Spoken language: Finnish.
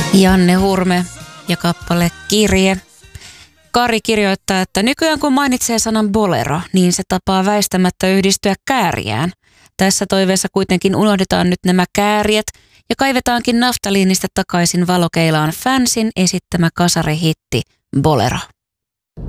Janne Hurme ja kappale Kirje. Kari kirjoittaa, että nykyään kun mainitsee sanan bolero, niin se tapaa väistämättä yhdistyä kääriään. Tässä toiveessa kuitenkin unohdetaan nyt nämä kääriet ja kaivetaankin naftaliinista takaisin valokeilaan Fansin esittämä kasarihitti Bolero.